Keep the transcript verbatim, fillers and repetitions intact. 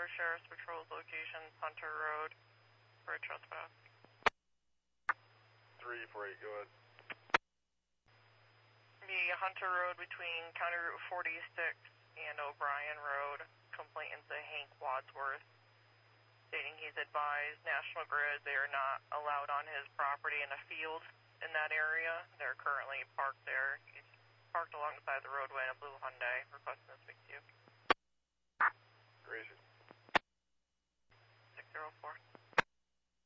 Sheriff's Patrol's locations, Hunter Road, for a trespass. three four eight, go ahead. The Hunter Road between County Route forty-six and O'Brien Road, complainant to Hank Wadsworth, stating he's advised National Grid they are not allowed on his property in a field in that area. They're currently parked there. He's